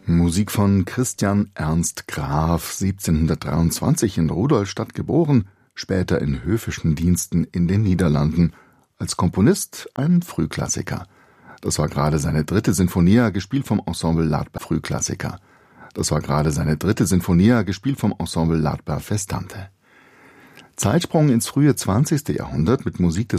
Musik von Christian Ernst Graf, 1723 in Rudolstadt geboren, später in höfischen Diensten in den Niederlanden. Als Komponist ein Frühklassiker. Das war gerade seine 3. Sinfonia, gespielt vom Ensemble Ladber Frühklassiker. Das war gerade seine 3. Sinfonia, gespielt vom Ensemble Ladber Festante. Zeitsprung ins frühe 20. Jahrhundert mit Musik des